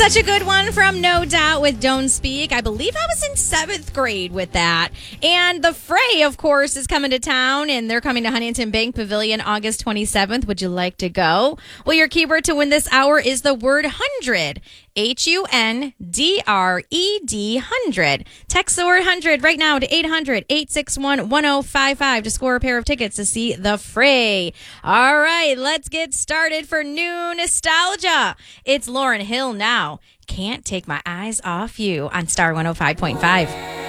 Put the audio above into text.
Such a good one from No Doubt with Don't Speak. I believe I was in 7th grade with that. And The Fray, of course, is coming to town, and they're coming to Huntington Bank Pavilion August 27th. Would you like to go? Well, your keyword to win this hour is the word 100. HUNDRED 100. Text the word 100 right now to 800-861-1055 to score a pair of tickets to see The Fray. All right, let's get started for new nostalgia. It's Lauryn Hill now. Can't Take My Eyes Off You on Star 105.5.